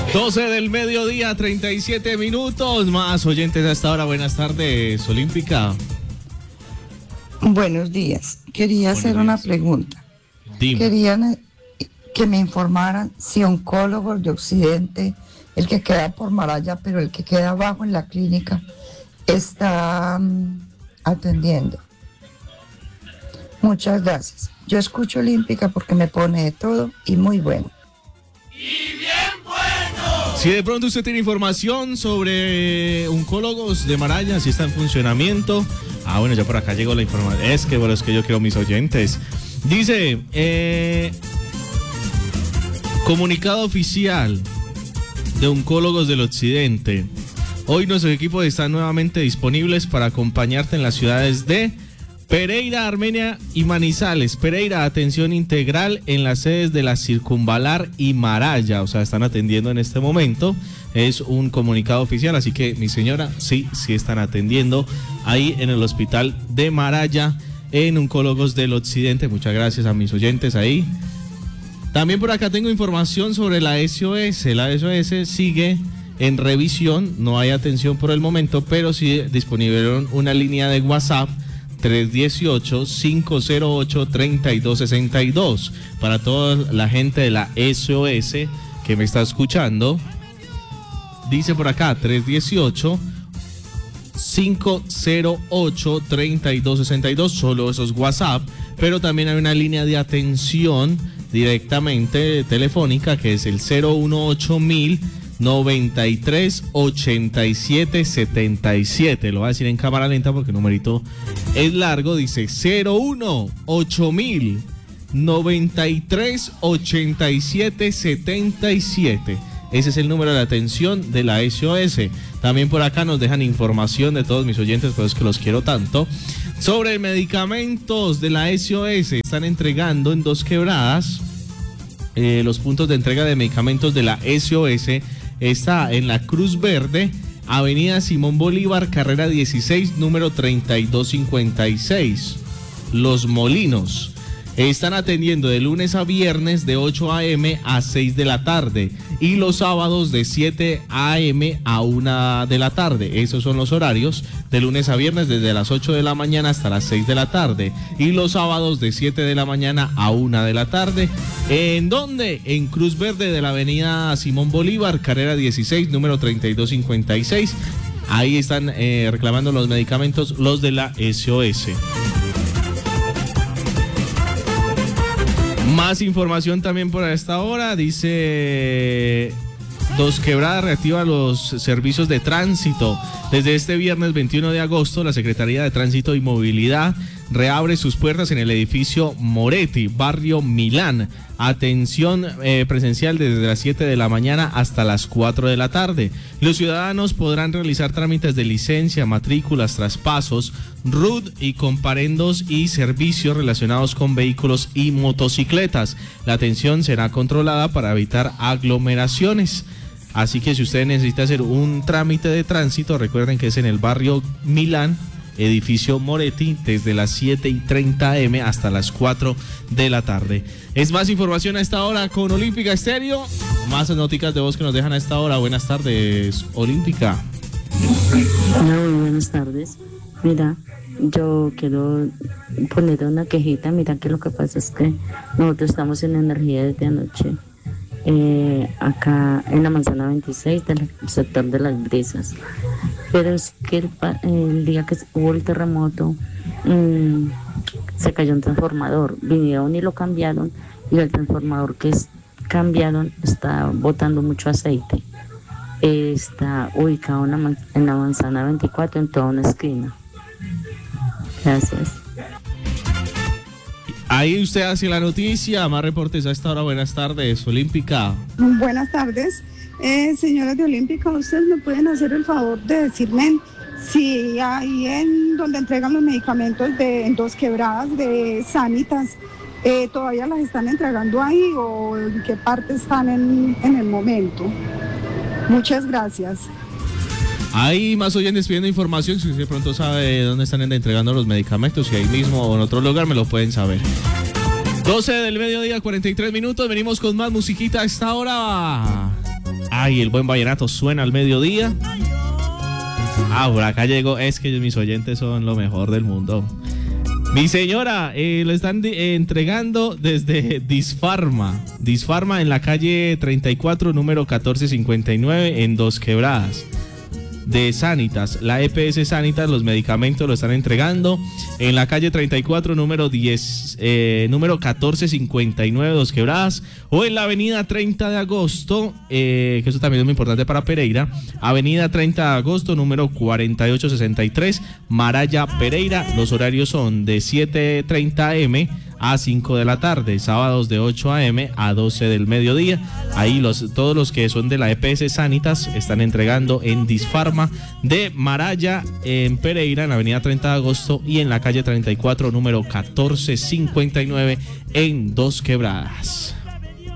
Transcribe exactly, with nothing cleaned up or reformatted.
doce del mediodía, treinta y siete minutos. Más oyentes a esta hora. Buenas tardes, Olímpica. Buenos días. Quería Buenos hacer días. una pregunta. Dime. Querían que me informaran si oncólogos de Occidente, el que queda por Maraya, pero el que queda abajo en la clínica, está um, atendiendo. Muchas gracias. Yo escucho Olímpica porque me pone de todo y muy bueno. Si de pronto usted tiene información sobre oncólogos de Maraya, si está en funcionamiento. Ah, bueno, ya por acá llegó la información. Es que, bueno, es que yo quiero mis oyentes. Dice, eh, comunicado oficial de oncólogos del Occidente. Hoy nuestros equipos están nuevamente disponibles para acompañarte en las ciudades de Pereira, Armenia y Manizales. Pereira, atención integral en las sedes de la Circunvalar y Maraya. O sea, están atendiendo en este momento. Es un comunicado oficial, así que mi señora, sí, sí están atendiendo ahí en el hospital de Maraya, en Oncólogos del Occidente. Muchas gracias a mis oyentes ahí. También por acá tengo información sobre la S O S. La S O S sigue en revisión, no hay atención por el momento, pero sí disponible una línea de WhatsApp tres uno ocho, cinco cero ocho, tres dos seis dos para toda la gente de la S O S que me está escuchando. Dice por acá tres uno ocho, cinco cero ocho, tres dos seis dos, solo esos WhatsApp, pero también hay una línea de atención directamente telefónica que es el cero uno ocho mil noventa y tres, ochenta y siete, setenta y siete. Lo voy a decir en cámara lenta porque el numerito es largo. Dice cero uno ocho mil noventa y tres, ochenta y siete, setenta y siete. Ese es el número de atención de la S O S. También por acá nos dejan información de todos mis oyentes, pues que los quiero tanto. Sobre medicamentos de la S O S, están entregando en Dos Quebradas. Eh, los puntos de entrega de medicamentos de la S O S está en la Cruz Verde, Avenida Simón Bolívar, carrera dieciséis, número treinta y dos cincuenta y seis. Los Molinos. Están atendiendo de lunes a viernes de ocho a eme a seis de la tarde y los sábados de siete a eme a una de la tarde. Esos son los horarios de lunes a viernes desde las ocho de la mañana hasta las seis de la tarde y los sábados de siete de la mañana a una de la tarde. ¿En dónde? En Cruz Verde de la avenida Simón Bolívar, carrera dieciséis, número treinta y dos cincuenta y seis. Ahí están eh, reclamando los medicamentos los de la S O S. Más información también por esta hora. Dice Dos Quebradas reactiva los servicios de tránsito. Desde este viernes veintiuno de agosto, la Secretaría de Tránsito y Movilidad reabre sus puertas en el edificio Moretti, barrio Milán. Atención eh, presencial desde las siete de la mañana hasta las cuatro de la tarde. Los ciudadanos podrán realizar trámites de licencia, matrículas, traspasos, R U D y comparendos y servicios relacionados con vehículos y motocicletas. La atención será controlada para evitar aglomeraciones. Así que si usted necesita hacer un trámite de tránsito, recuerden que es en el barrio Milán, edificio Moretti, desde las siete y treinta eme hasta las cuatro de la tarde. Es más información a esta hora con Olímpica Estéreo. Más noticias de voz que nos dejan a esta hora. Buenas tardes, Olímpica. Hola, muy buenas tardes. Mira, yo quiero poner una quejita. Mira que lo que pasa es que nosotros estamos en energía desde anoche. Eh, acá en la manzana veintiséis del sector de las brisas, pero es que el, el día que hubo el terremoto mmm, se cayó un transformador, vinieron y lo cambiaron y el transformador que es, cambiaron está botando mucho aceite. Eh, está ubicado en la, en la manzana veinticuatro en toda una esquina. Gracias. Ahí usted hace la noticia, más reportes a esta hora. Buenas tardes, Olímpica. Buenas tardes, eh, señoras de Olímpica, ¿ustedes me pueden hacer el favor de decirme si ahí en donde entregan los medicamentos de en Dos Quebradas de Sanitas, eh, todavía las están entregando ahí o en qué parte están en, en el momento? Muchas gracias. Hay más oyentes pidiendo información. Si usted de pronto sabe dónde están entregando los medicamentos, si ahí mismo o en otro lugar, me lo pueden saber. doce del mediodía, cuarenta y tres minutos. Venimos con más musiquita a esta hora. Ahí Ay, el buen vallenato suena al mediodía. Ah, por acá llegó. Es que mis oyentes son lo mejor del mundo. Mi señora, eh, lo están eh, entregando desde Disfarma. Disfarma en la calle treinta y cuatro, número catorce cincuenta y nueve, en Dos Quebradas. De Sanitas, la E P S Sanitas, los medicamentos lo están entregando en la calle treinta y cuatro, número diez, eh, número catorce cincuenta y nueve, Dos Quebradas, o en la avenida treinta de agosto, eh, que eso también es muy importante para Pereira, avenida treinta de agosto, número cuarenta y ocho sesenta y tres, Maraya, Pereira. Los horarios son de siete treinta a eme a cinco de la tarde, sábados de ocho a eme a doce del mediodía. Ahí los, todos los que son de la E P S Sanitas están entregando en Disfarma de Maraya, en Pereira, en la avenida treinta de agosto, y en la calle treinta y cuatro, número catorce cincuenta y nueve, en Dos Quebradas.